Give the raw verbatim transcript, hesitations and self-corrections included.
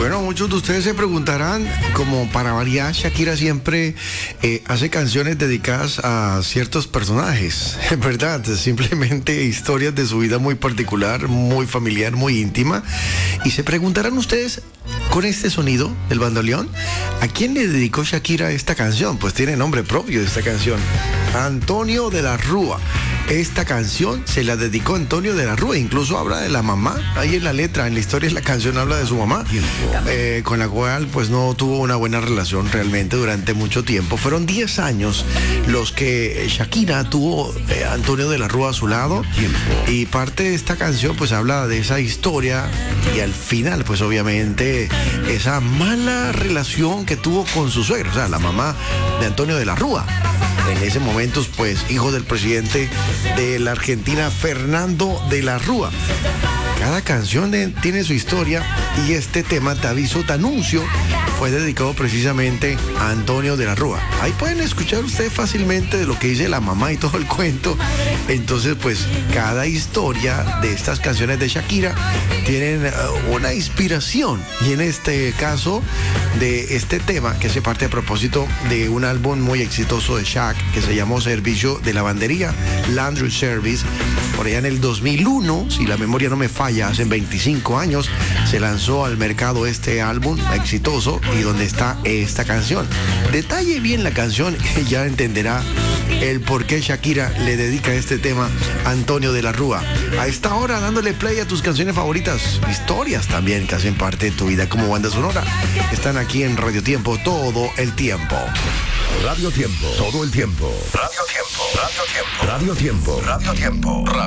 Bueno, muchos de ustedes se preguntarán, como para variar, Shakira siempre eh, hace canciones dedicadas a ciertos personajes, ¿verdad? Simplemente historias de su vida muy particular, muy familiar, muy íntima. Y se preguntarán ustedes, con este sonido del bandoleón, ¿a quién le dedicó Shakira esta canción? Pues tiene nombre propio de esta canción, Antonio de la Rúa. Esta canción se la dedicó Antonio de la Rúa, incluso habla de la mamá, ahí en la letra, en la historia de la canción habla de su mamá, eh, con la cual pues no tuvo una buena relación realmente durante mucho tiempo. Fueron diez años los que Shakira tuvo eh, Antonio de la Rúa a su lado, y parte de esta canción pues habla de esa historia, y al final pues obviamente esa mala relación que tuvo con su suegra, o sea, la mamá de Antonio de la Rúa. En ese momento, pues, hijo del presidente de la Argentina, Fernando de la Rúa. Cada canción de, tiene su historia, y este tema, Te aviso, te anuncio, fue dedicado precisamente a Antonio de la Rúa. Ahí pueden escuchar ustedes fácilmente de lo que dice la mamá y todo el cuento. Entonces, pues, cada historia de estas canciones de Shakira tienen uh, una inspiración. Y en este caso, de este tema, que se parte a propósito de un álbum muy exitoso de Shak, que se llamó Servicio de Lavandería, Laundry Service. Por allá en el dos mil uno, si la memoria no me falla, hace veinticinco años, se lanzó al mercado este álbum exitoso, y donde está esta canción. Detalle bien la canción y ya entenderá el por qué Shakira le dedica este tema a Antonio de la Rúa. A esta hora, dándole play a tus canciones favoritas, historias también que hacen parte de tu vida como banda sonora, están aquí en Radio Tiempo todo el tiempo. Radio Tiempo, todo el tiempo. Radio Tiempo, Radio Tiempo. Radio Tiempo, Radio Tiempo. Radio